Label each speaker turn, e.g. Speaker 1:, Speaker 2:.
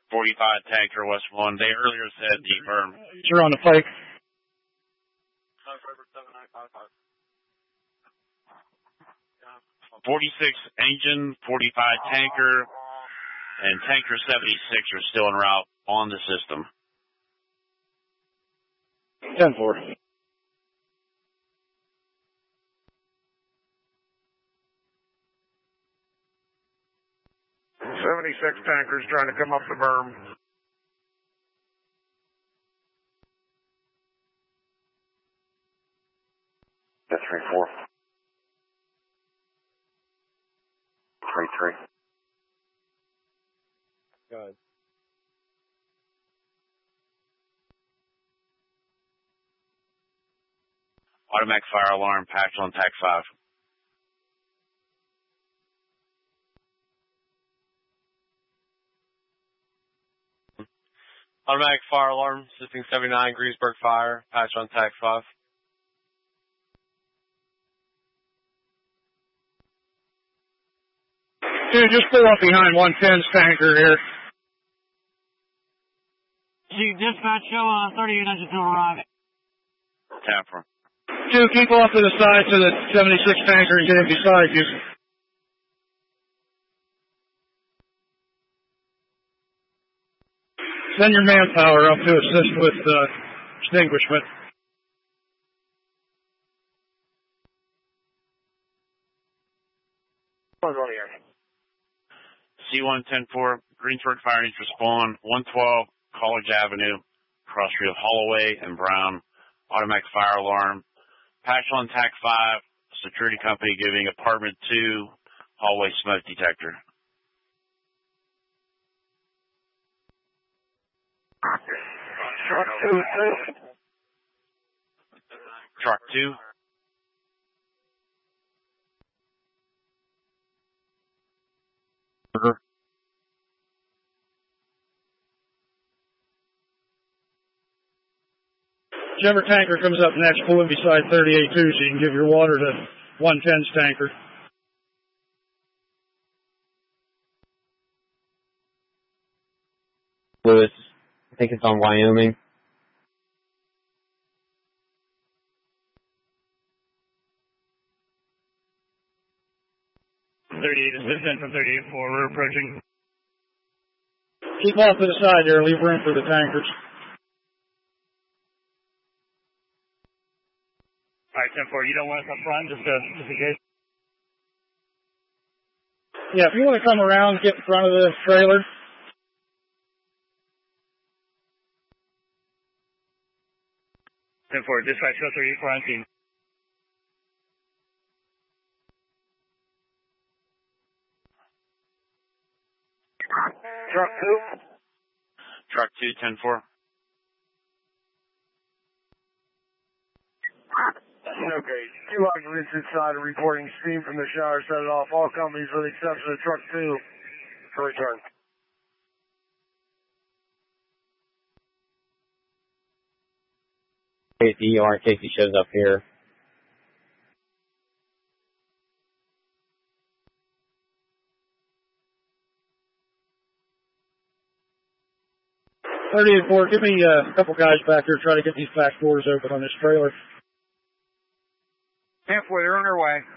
Speaker 1: 45 tanker, West 1. They earlier said deep berm.
Speaker 2: You're on the pike.
Speaker 1: 46 engine, 45 tanker, and tanker 76 are still en route on the system.
Speaker 2: 10-4.
Speaker 3: '76 tankers trying to come up the berm.
Speaker 4: That's 3-4. 3-3.
Speaker 5: Good.
Speaker 1: Automatic fire alarm, patch on TAC 5.
Speaker 5: Automatic fire alarm, assisting 79, Greensburg Fire, patch on TAC 5.
Speaker 2: Dude, just pull up behind 110's tanker here.
Speaker 6: Chief dispatch, show 38 engine to arrive.
Speaker 1: Tapper.
Speaker 2: Dude, keep off to the side so the 76 tanker can get in beside you. Send your manpower up to assist with extinguishment.
Speaker 1: C-110-4, Greensburg Fire needs to respond. 112 College Avenue, cross street of Holloway and Brown. Automatic fire alarm. Patch on TAC 5, security company giving apartment 2 hallway smoke detector.
Speaker 3: Truck 2.
Speaker 1: Truck 2.
Speaker 2: Whichever tanker comes up next, pull in beside 38-2 so you can give your water to 110's tanker.
Speaker 7: Lewis, I think it's on Wyoming.
Speaker 6: Assistant from 38-4, we're approaching.
Speaker 2: Keep off to the side there, leave room for the tankers.
Speaker 6: Alright, 10-4, you don't want us up front, just in case?
Speaker 2: Yeah, if you want to come around, get in front of the trailer.
Speaker 6: Dispatch, show 38-4 on scene.
Speaker 3: Truck 2.
Speaker 1: Truck 2, 10-4.
Speaker 3: Okay, 2 occupants inside are reporting steam from the shower. Set it off. All companies with the exception of truck 2 for return.
Speaker 7: Casey, ER, Casey shows up here.
Speaker 2: .38-4, give me a couple guys back here, try to get these back doors open on this trailer.
Speaker 3: 10-4, they're on their way.